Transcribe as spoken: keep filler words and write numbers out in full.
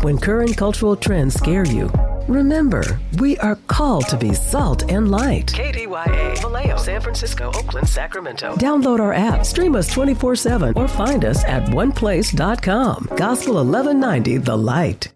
When current cultural trends scare you, remember, we are called to be salt and light. K D Y A, Vallejo, San Francisco, Oakland, Sacramento. Download our app, stream us twenty-four seven, or find us at one place dot com. Gospel eleven ninety The Light.